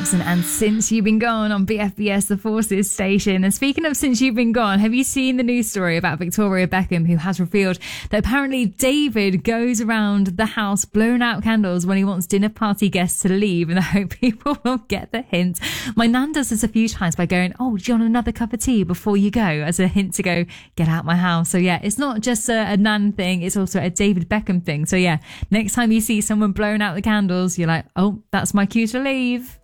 Clarkson and Since You've Been Gone on BFBS, the Forces station. And speaking of Since You've Been Gone, have you seen the news story about Victoria Beckham, who has revealed that apparently David goes around the house blowing out candles when he wants dinner party guests to leave, and I hope people will get the hint. My nan does this a few times by going, oh, do you want another cup of tea before you go, as a hint to go, get out my house. So yeah, it's not just a nan thing, it's also a David Beckham thing. So yeah, next time you see someone blowing out the candles, you're like, oh, that's my cue to leave.